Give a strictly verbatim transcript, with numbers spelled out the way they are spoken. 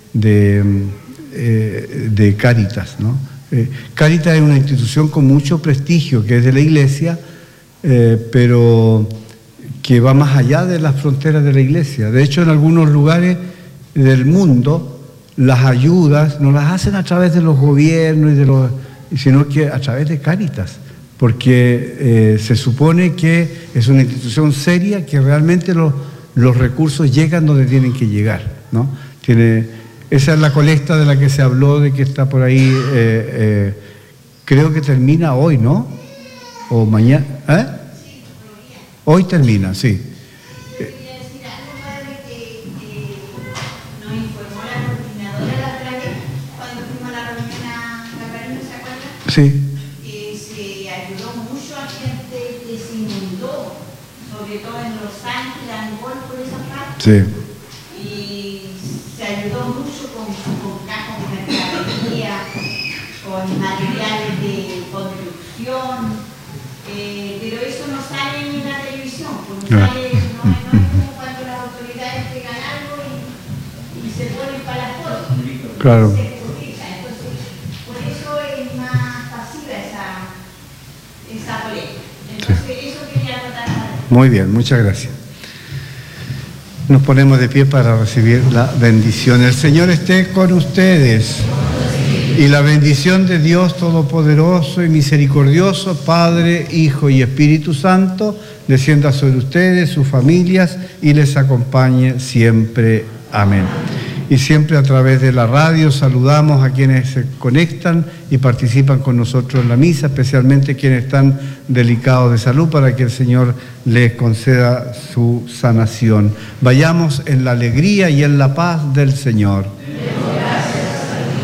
de, eh, de Cáritas, ¿no? Eh, Cáritas es una institución con mucho prestigio, que es de la Iglesia, eh, pero que va más allá de las fronteras de la Iglesia. De hecho, en algunos lugares del mundo, las ayudas no las hacen a través de los gobiernos, y de los, sino que a través de Cáritas, porque eh, se supone que es una institución seria, que realmente los, los recursos llegan donde tienen que llegar, ¿no? Tiene, esa es la colecta de la que se habló, de que está por ahí, eh, eh, creo que termina hoy, ¿no? O mañana, ¿eh? Hoy termina, sí. Sí. Eh, se ayudó mucho a gente que se inundó, sobre todo en Los Ángeles, Angol, por esa parte. Sí. Y se ayudó mucho con, con cajas de mercadería, con materiales de construcción, eh, pero eso no sale en la televisión, porque No. sale, no, no es como cuando las autoridades pegan algo y, y se ponen para la foto. Claro. Muy bien, muchas gracias. Nos ponemos de pie para recibir la bendición. El Señor esté con ustedes. Y la bendición de Dios Todopoderoso y Misericordioso, Padre, Hijo y Espíritu Santo, descienda sobre ustedes, sus familias, y les acompañe siempre. Amén. Y siempre a través de la radio saludamos a quienes se conectan y participan con nosotros en la misa, especialmente quienes están delicados de salud, para que el Señor les conceda su sanación. Vayamos en la alegría y en la paz del Señor.